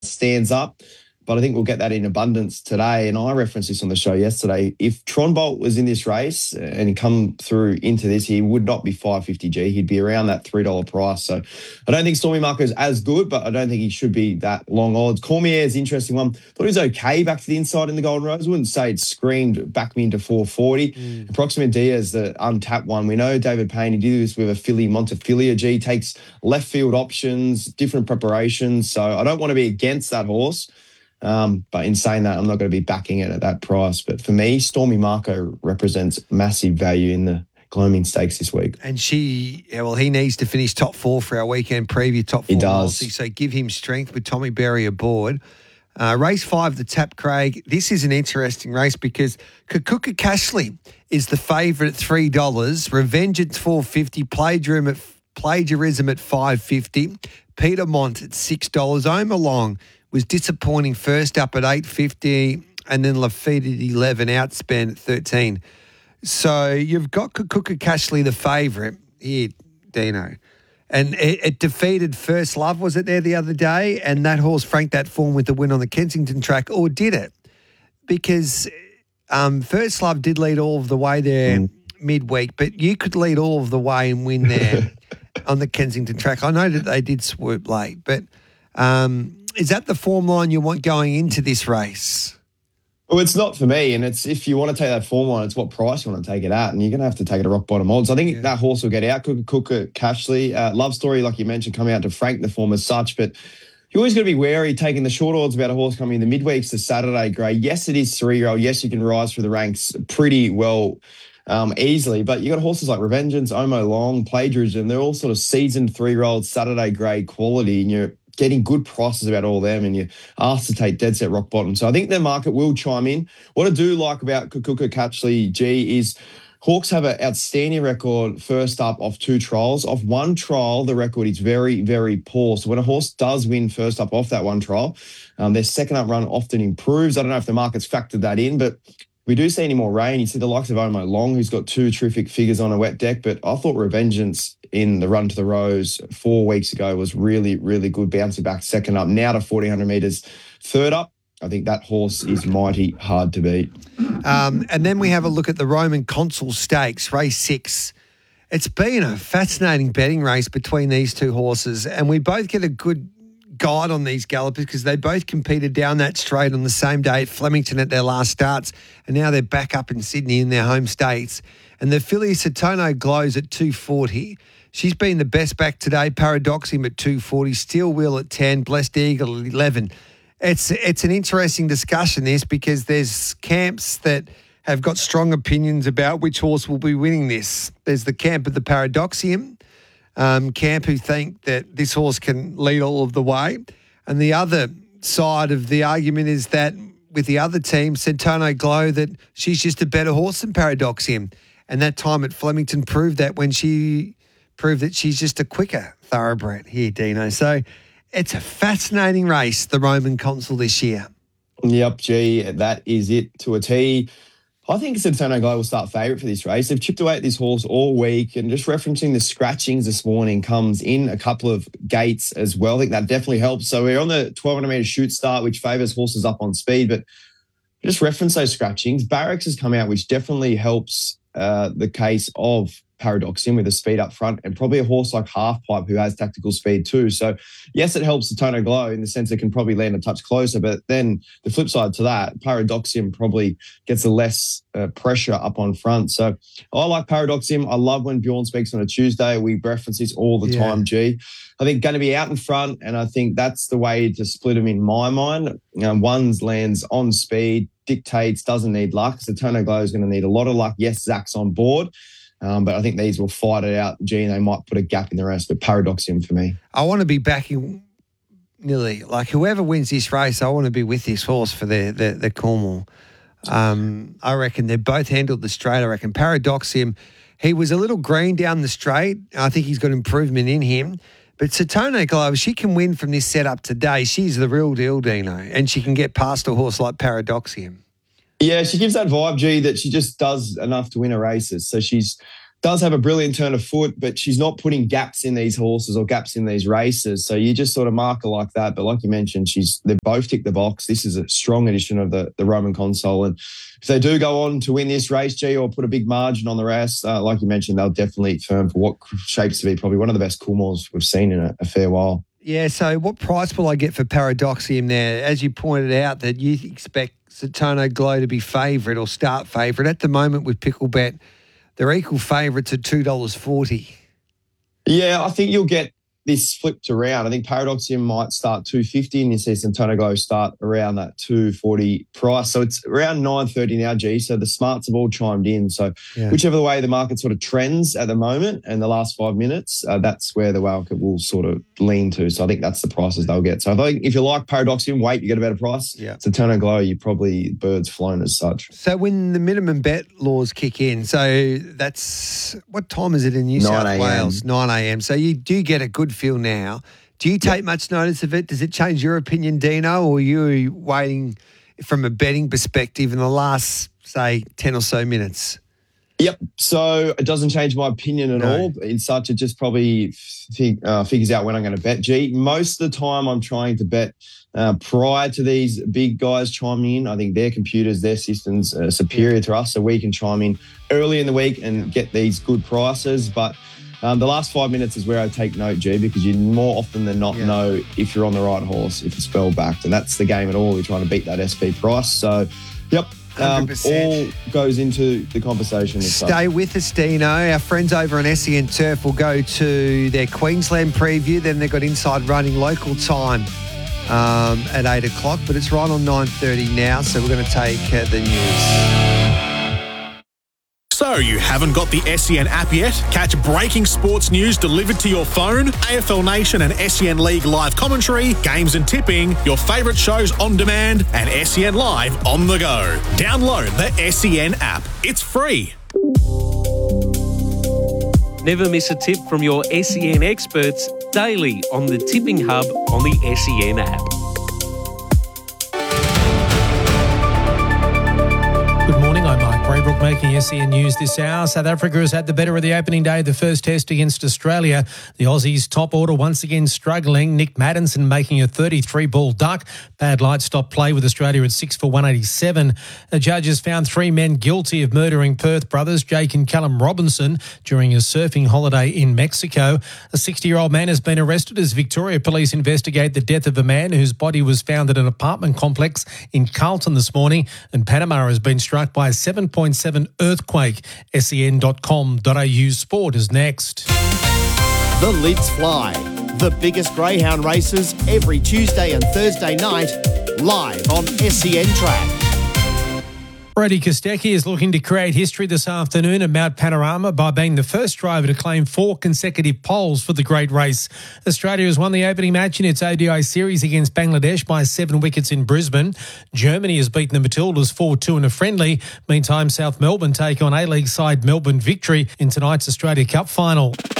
stands up. But I think we'll get that in abundance today. And I referenced this on the show yesterday. If Tronbolt was in this race and he come through into this, he would not be 550G. He'd be around that $3 price. So I don't think Stormy Marco is as good, but I don't think he should be that long odds. Cormier is an interesting one. Thought he was okay back to the inside in the Golden Rose. I wouldn't say it screamed back me into 440. Proxima Diaz, the untapped one. We know David Payne, he did this with a filly, Montefilia G, takes left field options, different preparations. So I don't want to be against that horse. But in saying that, I'm not going to be backing it at that price. But for me, Stormy Marco represents massive value in the Gloaming Stakes this week. And he needs to finish top 4 for our weekend preview, top 4. He does. So give him strength with Tommy Berry aboard. Race 5, the Tap Craig. This is an interesting race because Kakuka Cashley is the favourite at $3. Revenge at $4.50. Plagiarism at $5.50. Peter Mont at $6. Omalong was disappointing first up at $8.50 and then Lafitte at $11, outspent at $13. So you've got Kakuka Cashley, the favourite here, Dino. And it defeated First Love, was it there the other day? And that horse franked that form with the win on the Kensington track, or did it? Because First Love did lead all of the way there midweek, but you could lead all of the way and win there on the Kensington track. I know that they did swoop late, but is that the form line you want going into this race? Well, it's not for me, and it's if you want to take that form line, it's what price you want to take it at, and you're going to have to take it at rock bottom odds. I think that horse will get out. Kakuka Cashley, Love Story, like you mentioned, coming out to frank the form as such, but you always got to be wary taking the short odds about a horse coming in the midweeks to Saturday grade. Yes, it is 3-year-old. Yes, you can rise through the ranks pretty well easily, but you got horses like Revengeance, Omo Long, Plagiarism. They're all sort of seasoned 3-year-old Saturday grade quality, and you're getting good prices about all them, and you're asked to take dead set rock bottom. So I think the market will chime in. What I do like about Kakuka Cashley G is Hawks have an outstanding record first up off 2 trials. Off 1 trial, the record is very, very poor. So when a horse does win first up off that 1 trial, their second up run often improves. I don't know if the market's factored that in, but we do see any more rain. You see the likes of Omo Long, who's got 2 terrific figures on a wet deck, but I thought Revengeance in the run to the Rose 4 weeks ago was really, really good, bouncing back second up, now to 1,400 metres third up. I think that horse is mighty hard to beat. And then we have a look at the Roman Consul Stakes, race 6. It's been a fascinating betting race between these two horses, and we both get a good guide on these gallopers because they both competed down that straight on the same day at Flemington at their last starts, and now they're back up in Sydney in their home states. And the filly Satono Glows at 240. She's been the best back today. Paradoxium at 240, Steel Wheel at 10, Blessed Eagle at 11. It's an interesting discussion, this, because there's camps that have got strong opinions about which horse will be winning this. There's the camp of the Paradoxium camp who think that this horse can lead all of the way. And the other side of the argument is that with the other team, Satono Glow, that she's just a better horse than Paradoxium. And that time at Flemington proved that when she proved that she's just a quicker thoroughbred here, Dino. So it's a fascinating race, the Roman Consul this year. Yep, gee, that is it to a T. I think Satono Glow will start favourite for this race. They've chipped away at this horse all week, and just referencing the scratchings this morning comes in a couple of gates as well. I think that definitely helps. So we're on the 1,200 metre shoot start, which favours horses up on speed, but just reference those scratchings. Barracks has come out, which definitely helps the case of Paradoxium with a speed up front, and probably a horse like Halfpipe who has tactical speed too. So yes, it helps Satono Glow in the sense it can probably land a touch closer, but then the flip side to that, Paradoxium probably gets a less pressure up on front. So I like Paradoxium. I love when Bjorn speaks on a Tuesday. We reference this all the time, G. I think going to be out in front, and I think that's the way to split them in my mind. One's lands on speed, dictates, doesn't need luck. Satono Glow is going to need a lot of luck. Yes, Zach's on board. But I think these will fight it out, G, and they might put a gap in the rest. But Paradoxium for me. I want to be backing nearly, like whoever wins this race, I want to be with this horse for the Cornwall. I reckon they've both handled the straight. I reckon Paradoxium, he was a little green down the straight. I think he's got improvement in him. But Satono Glow, she can win from this setup today. She's the real deal, Dino, and she can get past a horse like Paradoxium. Yeah, she gives that vibe, G, that she just does enough to win her races. So she's does have a brilliant turn of foot, but she's not putting gaps in these horses or gaps in these races. So you just sort of mark her like that. But like you mentioned, they both tick the box. This is a strong edition of the Roman Console. And if they do go on to win this race, G, or put a big margin on the rest, like you mentioned, they'll definitely firm for what shapes to be probably one of the best Coolmores we've seen in a fair while. Yeah, so what price will I get for Paradoxium there? As you pointed out, that you expect Satono Glow to be favourite or start favourite. At the moment with Picklebet, they're equal favourites at $2.40. Yeah, I think you'll get this flipped around. I think Paradoxium might start $2.50 and you see Santana Glow start around that $2.40 price. So it's around $9.30 now, G. So the smarts have all chimed in. So whichever way the market sort of trends at the moment and the last 5 minutes, that's where the market will sort of lean to. So I think that's the prices they'll get. So I think if you like Paradoxium, wait, you get a better price. Yeah. Santana Glow, you probably birds flown as such. So when the minimum bet laws kick in, so that's, what time is it in New South Wales? 9 a.m. So you do get a good feel now. Do you take much notice of it? Does it change your opinion, Dino, or are you waiting from a betting perspective in the last, say, 10 or so minutes? Yep. So it doesn't change my opinion at all. In such, it just probably figures out when I'm going to bet. G, most of the time I'm trying to bet prior to these big guys chiming in. I think their computers, their systems are superior to us, so we can chime in early in the week and get these good prices. But the last 5 minutes is where I take note, G, because you more often than not know if you're on the right horse, if it's well backed. And that's the game at all. You're trying to beat that SP price. So, yep. All goes into the conversation. Stay with us, Dino. Our friends over on SEN Turf will go to their Queensland preview. Then they've got Inside Running local time at 8 o'clock. But it's right on 9:30 now. So we're going to take the news. So you haven't got the SEN app yet? Catch breaking sports news delivered to your phone, AFL Nation and SEN League live commentary, games and tipping, your favourite shows on demand, and SEN Live on the go. Download the SEN app. It's free. Never miss a tip from your SEN experts daily on the Tipping Hub on the SEN app. Good morning, I'm Mike Braybrook making SEN News this hour. South Africa has had the better of the opening day of the first test against Australia. The Aussies' top order once again struggling. Nick Maddinson making a 33-ball duck. Bad light stopped play with Australia at 6 for 187. The judges found 3 men guilty of murdering Perth brothers Jake and Callum Robinson during a surfing holiday in Mexico. A 60-year-old man has been arrested as Victoria Police investigate the death of a man whose body was found at an apartment complex in Carlton this morning. And Panama has been struck by a 7.7 earthquake. sen.com.au sport is next. The Lids Fly. The biggest greyhound races every Tuesday and Thursday night, live on SEN Track. Brody Kostecki is looking to create history this afternoon at Mount Panorama by being the first driver to claim 4 consecutive poles for the great race. Australia has won the opening match in its ODI series against Bangladesh by 7 wickets in Brisbane. Germany has beaten the Matildas 4-2 in a friendly. Meantime, South Melbourne take on A-League side Melbourne Victory in tonight's Australia Cup final.